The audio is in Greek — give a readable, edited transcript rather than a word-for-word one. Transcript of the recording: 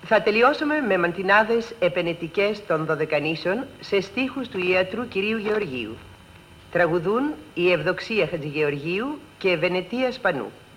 Θα τελειώσουμε με μαντινάδες επενετικές των Δωδεκανήσων σε στίχους του ιατρού κυρίου Γεωργίου. Τραγουδούν η Ευδοξία Χατζηγεωργίου και Βενετία Σπανού.